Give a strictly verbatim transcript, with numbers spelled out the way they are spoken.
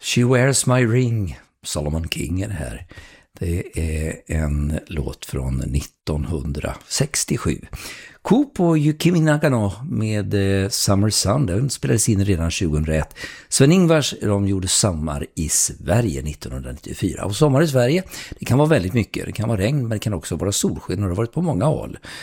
She Wears My Ring, Solomon King är det här. Det är en låt från nittonhundrasextiosju. Coop och Yukimi Nagano med Summer Sun, den spelades in redan tjugohundraett. Sven-Ingvars, de gjorde Sommar i Sverige nittonhundranittiofyra. Och sommar i Sverige, det kan vara väldigt mycket. Det kan vara regn, men det kan också vara solsken, och det har varit på många håll.